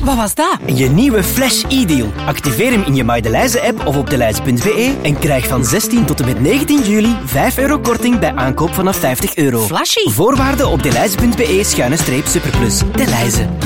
Wat was dat? Je nieuwe Flash e-deal. Activeer hem in je Maydelijze-app of op delijze.be en krijg van 16 tot en met 19 juli €5 korting bij aankoop vanaf €50. Flashy. Voorwaarden op delijze.be/superplus. Delijze.